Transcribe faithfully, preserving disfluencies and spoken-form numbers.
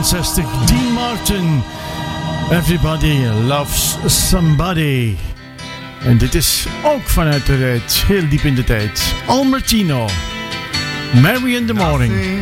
vierenzestig, Dean Martin. Everybody loves somebody. En dit is ook vanuit de tijd, heel diep in de tijd. Al Martino, Mary in the Morning.